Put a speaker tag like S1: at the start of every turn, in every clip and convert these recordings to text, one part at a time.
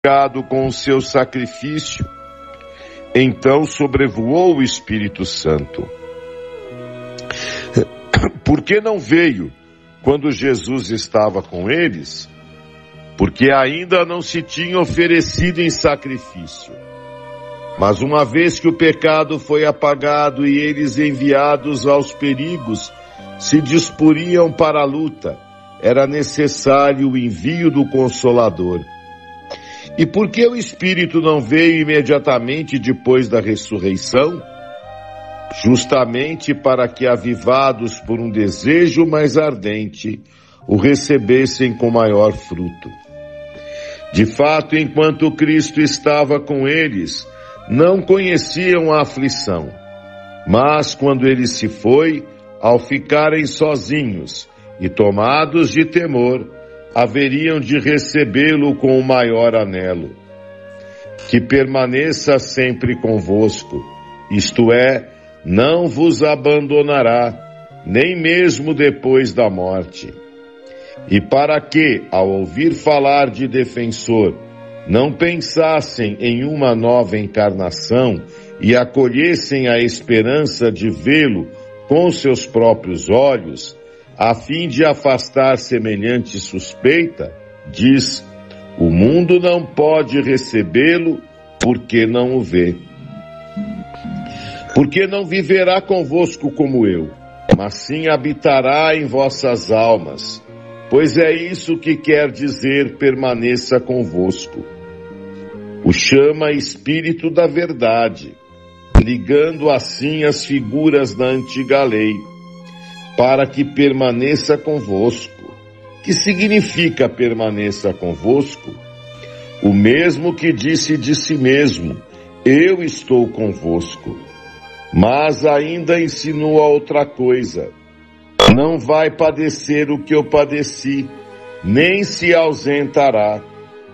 S1: com o seu sacrifício. Então sobrevoou o Espírito Santo. Por que não veio quando Jesus estava com eles? Porque ainda não se tinha oferecido em sacrifício. Mas uma vez que o pecado foi apagado e eles enviados aos perigos se disporiam para a luta, era necessário o envio do Consolador. E por que o Espírito não veio imediatamente depois da ressurreição? Justamente para que, avivados por um desejo mais ardente, o recebessem com maior fruto. De fato, enquanto Cristo estava com eles, não conheciam a aflição. Mas quando ele se foi, ao ficarem sozinhos e tomados de temor, haveriam de recebê-lo com o maior anelo. Que permaneça sempre convosco, isto é, não vos abandonará, nem mesmo depois da morte. E para que, ao ouvir falar de defensor, não pensassem em uma nova encarnação e acolhessem a esperança de vê-lo com seus próprios olhos, a fim de afastar semelhante suspeita, diz: o mundo não pode recebê-lo porque não o vê. Porque não viverá convosco como eu, mas sim habitará em vossas almas, pois é isso que quer dizer permaneça convosco. O chama Espírito da Verdade, ligando assim as figuras da antiga lei, para que permaneça convosco. Que significa permaneça convosco? O mesmo que disse de si mesmo, eu estou convosco. Mas ainda insinua outra coisa. Não vai padecer o que eu padeci, nem se ausentará.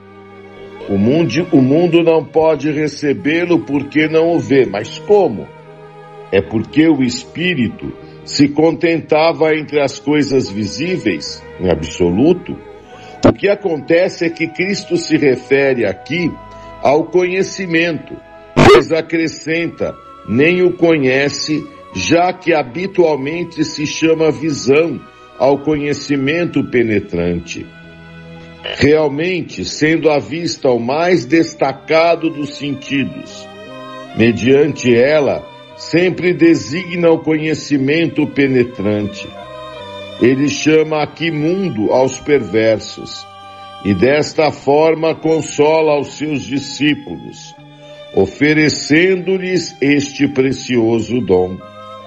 S1: O mundo não pode recebê-lo porque não o vê. Mas como? É porque o Espírito se contentava entre as coisas visíveis, em absoluto. O que acontece é que Cristo se refere aqui ao conhecimento, mas acrescenta, nem o conhece, já que habitualmente se chama visão ao conhecimento penetrante. Realmente, sendo a vista o mais destacado dos sentidos, mediante ela, sempre designa o conhecimento penetrante. Ele chama aqui mundo aos perversos, e desta forma consola aos seus discípulos, oferecendo-lhes este precioso dom.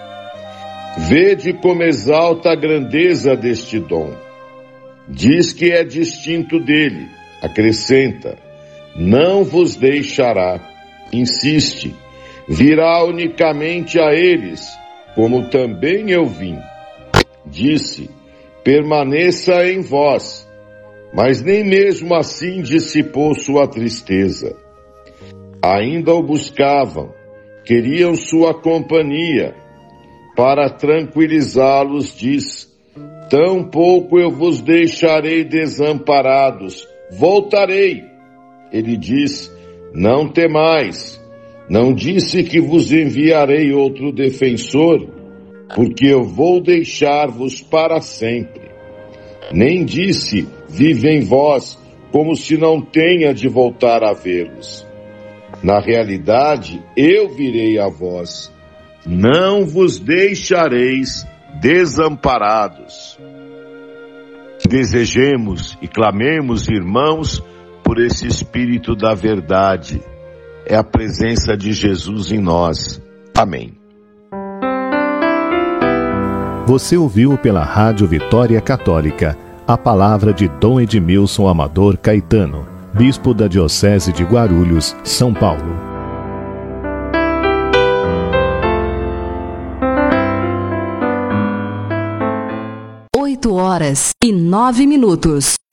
S1: Vede como exalta a grandeza deste dom. Diz que é distinto dele, acrescenta, não vos deixará, insiste, virá unicamente a eles, como também eu vim. Disse, permaneça em vós, mas nem mesmo assim dissipou sua tristeza. Ainda o buscavam, queriam sua companhia. Para tranquilizá-los, diz, tampouco eu vos deixarei desamparados, voltarei. Ele diz, não temais. Não disse que vos enviarei outro defensor, porque eu vou deixar-vos para sempre. Nem disse, vive em vós, como se não tenha de voltar a vê-los. Na realidade, eu virei a vós. Não vos deixareis desamparados. Desejemos e clamemos, irmãos, por esse Espírito da Verdade. É a presença de Jesus em nós. Amém.
S2: Você ouviu pela Rádio Vitória Católica a palavra de Dom Edmilson Amador Caetano, Bispo da Diocese de Guarulhos, São Paulo.
S3: 8h09.